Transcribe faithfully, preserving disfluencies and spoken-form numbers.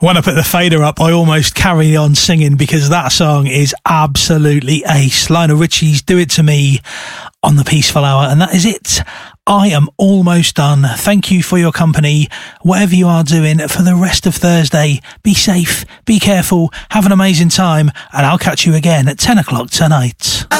When I put the fader up, I almost carry on singing because that song is absolutely ace. Lionel Richie's Do It To Me on the Peaceful Hour. And that is it. I am almost done. Thank you for your company. Whatever you are doing for the rest of Thursday, be safe, be careful, have an amazing time, and I'll catch you again at ten o'clock tonight.